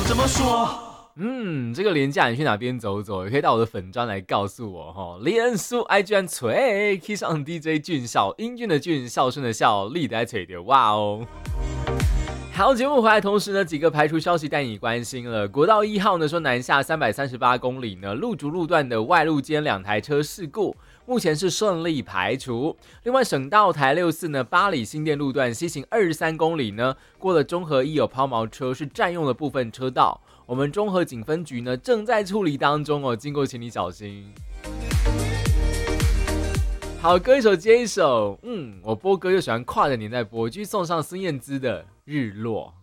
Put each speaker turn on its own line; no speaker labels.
怎么说？
这个连假你去哪边走走，也可以到我的粉专来告诉我哈。脸书 IG 按锤 ，key 上 DJ 俊孝，英俊的俊，孝顺的孝，力的锤的哇哦。好，节目回来同时呢，几个排除消息带你关心了。国道1号呢说南下338公里呢，路竹路段的外路间2台车事故，目前是顺利排除。另外，省道台64呢，八里新店路段西行23公里呢，过了中和1有抛锚车是占用了部分车道，我们中和警分局呢正在处理当中哦，经过请你小心。好，歌一首接一首，我播歌就喜欢跨着年代播，继续送上孙燕姿的《日落》。